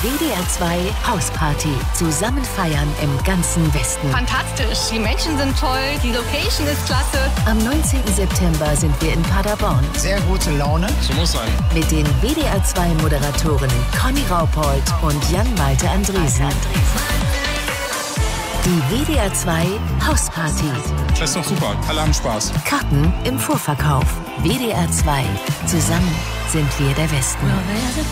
WDR 2 Hausparty. Zusammen feiern im ganzen Westen. Fantastisch, die Menschen sind toll, die Location ist klasse. Am 19. September sind wir in Paderborn. Sehr gute Laune. So muss sein. Mit den WDR 2 Moderatorinnen Conny Raupold und Jan-Malte Andresen. Die WDR 2 Hausparty. Das ist doch super. Alle haben Spaß. Karten im Vorverkauf. WDR 2. Zusammen sind wir der Westen.